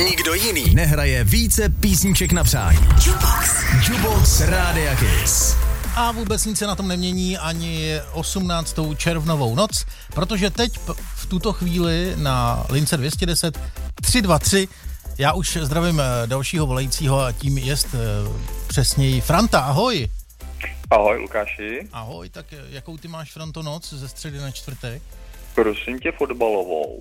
Nikdo jiný nehraje více písniček na přání. Jukebox Rádia Kiss. A vůbec nic se na tom nemění ani 18. červnovou noc, protože teď v tuto chvíli na lince 210 323 já už zdravím dalšího volajícího a tím jest přesněji Franta. Ahoj. Ahoj, Lukáši. Ahoj, tak jakou ty máš, Franto, noc ze středy na čtvrtek? Prosím tě, fotbalovou.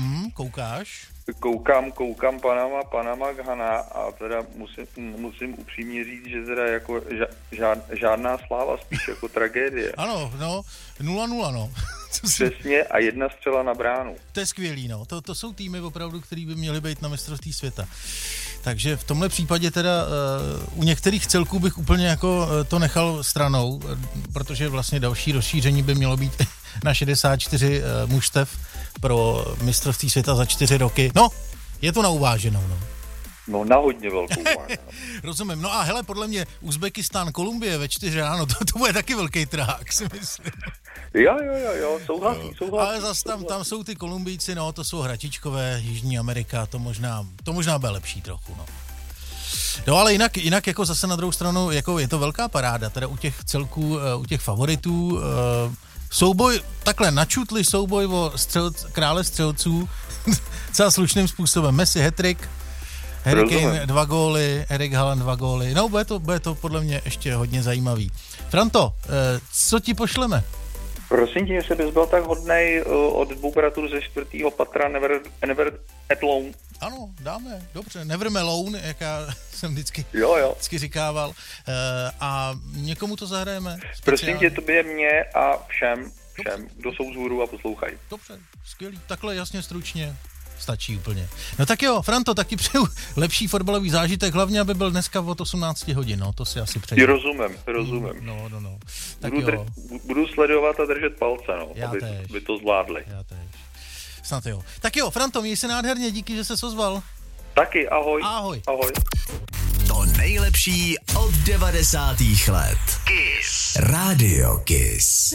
Koukáš? Koukám Panama, Ghana a teda musím upřímně říct, že teda jako žádná sláva, spíš jako tragédie. Ano, no, 0-0, no. Přesně a jedna střela na bránu. To je skvělý, no. To jsou týmy opravdu, který by měly být na mistrovství světa. Takže v tomhle případě teda u některých celků bych úplně jako to nechal stranou, protože vlastně další rozšíření by mělo být na 64 mužstev pro mistrovství světa za 4 roky. No, je to na uváženou, no. No, na hodně velkou uváženou. Rozumím. No a hele, podle mě Uzbekistán, Kolumbie ve 4 ráno, to bude taky velký trhák, si myslím. Jo, souhlasím. Ale zase tam jsou ty Kolumbijci, no, to jsou hračičkové, Jižní Amerika, to možná bude lepší trochu, no. No ale jinak jako zase na druhou stranu, jako je to velká paráda, teda u těch celků, u těch favoritů, souboj, takhle načutli souboj o krále střelců celá slušným způsobem. Messi hat-trick, Harry Kane 2 góly, Erik Haaland 2 góly. No, bude to podle mě ještě hodně zajímavý. Franto, co ti pošleme? Prosím tě, jestli bys byl tak hodnej od 2 bratrů ze 4. patra Never Alone. Ano, dáme, dobře. Never Alone, jak já jsem vždycky říkával. A někomu to zahrajeme? Prosím tě, tobě, mě a všem, kdo jsou vzhůru a poslouchají. Dobře, skvělý. Takhle jasně, stručně. Stačí úplně. No tak jo, Franto, tak ti přeju lepší fotbalový zážitek, hlavně, aby byl dneska od 18 hodin, no, to si asi přeji. Rozumím. No. Tak budu sledovat a držet palce, no, aby to zvládli. Já též. Snad jo. Tak jo, Franto, měj se nádherně, díky, že ses ozval. Taky, ahoj. Ahoj. To nejlepší od 90. let. Kiss. Radio Kiss.